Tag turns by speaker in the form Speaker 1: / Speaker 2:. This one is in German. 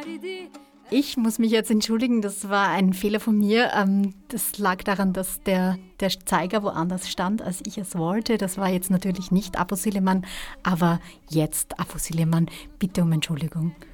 Speaker 1: Ich muss mich jetzt entschuldigen, das war ein Fehler von mir. Das lag daran, dass der Zeiger woanders stand, als ich es wollte. Das war jetzt natürlich nicht Apo Silliman, aber jetzt Apo Silliman. Bitte um Entschuldigung.